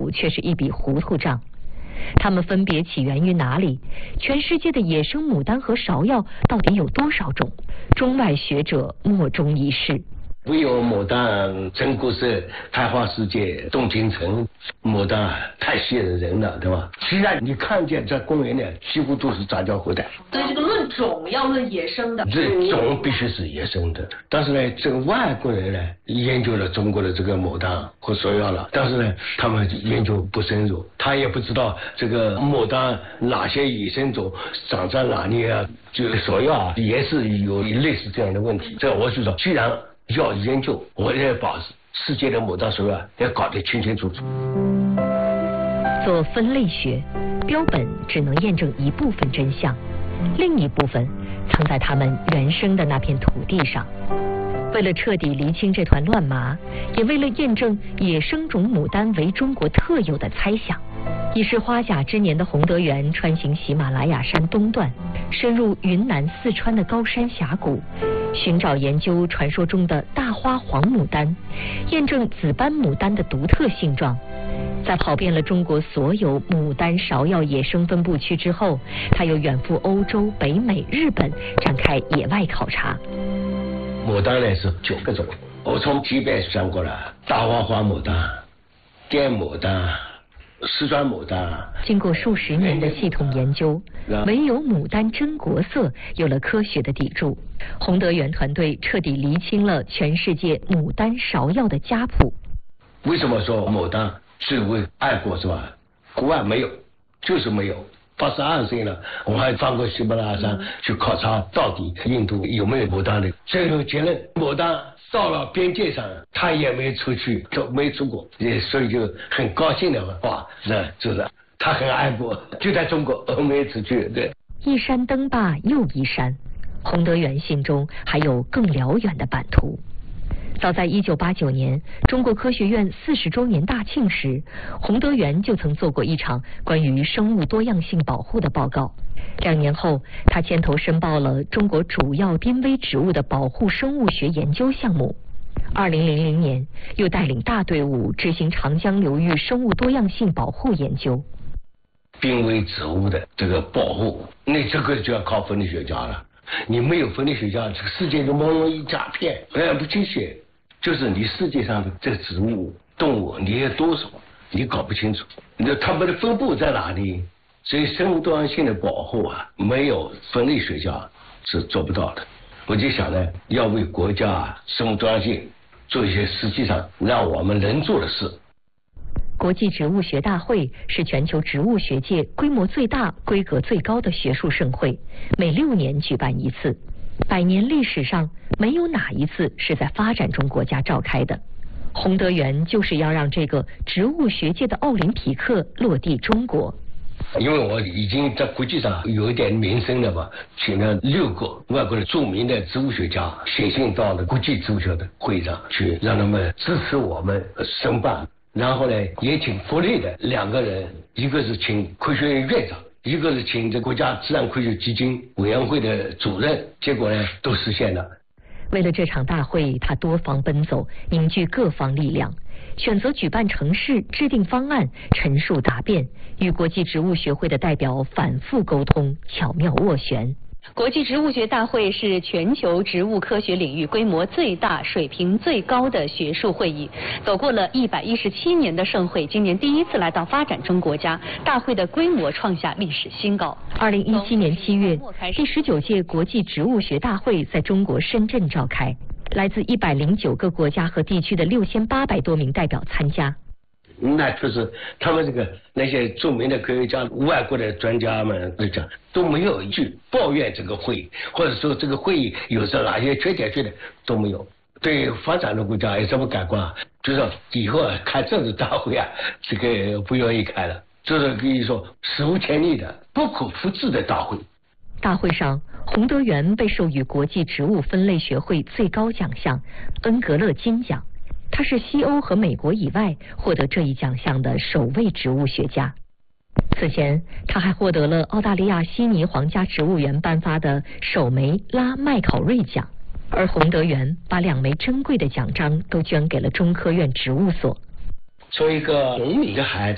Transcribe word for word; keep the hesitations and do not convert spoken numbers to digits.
数却是一笔糊涂账。它们分别起源于哪里？全世界的野生牡丹和芍药到底有多少种？中外学者莫衷一是。 唯有牡丹真国色，开花世界动京城。牡丹太吸引人了，对吧？实际上你看见在公园里几乎都是杂交后代。 所以这个论种要论野生的， 这种必须是野生的。但是呢，这个外国人呢研究了中国的这个牡丹和芍药了，但是呢，他们研究不深入，他也不知道这个牡丹哪些野生种长在哪里啊，就芍药啊也是有类似这样的问题。这我就说，既然要研究，我也把世界的牡丹芍药要搞得清清楚楚。 做分类学，标本只能验证一部分真相，另一部分藏在它们原生的那片土地上。为了彻底厘清这团乱麻，也为了验证野生种牡丹为中国特有的猜想，已是花甲之年的洪德元穿行喜马拉雅山东段，深入云南、四川的高山峡谷，寻找研究传说中的大花黄牡丹，验证紫斑牡丹的独特性状。在跑遍了中国所有牡丹、芍药野生分布区之后，他又远赴欧洲、北美、日本，展开野外考察。 牡丹呢是九个种，我从级别算过了：大花黄牡丹、滇牡丹、四川牡丹。 经过数十年的系统研究，唯有牡丹真国色有了科学的底柱。洪德元团队彻底厘清了全世界牡丹、芍药的家谱。 为什么说牡丹最为爱国是吧？国外没有，就是没有。八十二岁了，我还翻过喜马拉雅山去考察，到底印度有没有牡丹的。最后结论，牡丹到了边界上，他也没出去，就没出国，所以就很高兴的话，是就是他很爱国，就在中国没出去。对， 一山登罢又一山，洪德元心中还有更辽远的版图。早在一九八九年，中国科学院四十周年大庆时，洪德元就曾做过一场关于生物多样性保护的报告。两年后，他牵头申报了中国主要濒危植物的保护生物学研究项目。二零零零年，又带领大队伍执行长江流域生物多样性保护研究。 濒危植物的这个保护，那这个就要靠分类学家了。你没有分类学家，这个世界就蒙一大片，哎，不清晰。就是你世界上的这个植物、动物，你有多少，你搞不清楚，那它们的分布在哪里？所以生物多样性的保护啊，没有分类学家是做不到的。我就想呢，要为国家生物多样性做一些实际上让我们能做的事。 国际植物学大会是全球植物学界规模最大、规格最高的学术盛会，每六年举办一次。百年历史上没有哪一次是在发展中国家召开的。洪德元就是要让这个植物学界的奥林匹克落地中国。 因为我已经在国际上有一点名声了吧，请了六个外国的著名的植物学家写信到了国际植物学的会上去，让他们支持我们申办。然后呢，也请国内的两个人，一个是请科学院院长，一个是请这国家自然科学基金委员会的主任，结果呢都实现了。 为了这场大会，他多方奔走，凝聚各方力量，选择举办城市，制定方案，陈述答辩，与国际植物学会的代表反复沟通，巧妙斡旋。 国际植物学大会是全球植物科学领域规模最大、水平最高的学术会议。走过了一百一十七年的盛会，今年第一次来到发展中国家，大会的规模创下历史新高。 二零一七年七月，第十九届国际植物学大会在中国深圳召开，来自一百零九个国家和地区的六千八百多名代表参加。 那就是他们这个那些著名的科学家、外国的专家们都讲，都没有一句抱怨这个会议，或者说这个会议有着哪些缺点、缺点都没有。对发展的国家有什么改观啊？就是以后啊开这种大会啊，这个不愿意开了，这是可以说史无前例的、不可复制的大会。 大会上，洪德元被授予国际植物分类学会最高奖项恩格勒金奖。他是西欧和美国以外获得这一奖项的首位植物学家。此前，他还获得了澳大利亚悉尼皇家植物园颁发的首枚拉麦考瑞奖，而洪德元把两枚珍贵的奖章都捐给了中科院植物所。 作为一个农民的孩子，